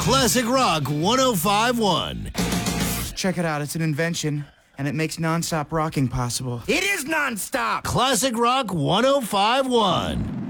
Classic Rock 1051. Check it out. It's an invention, and it makes nonstop rocking possible. It is nonstop. Classic Rock 1051.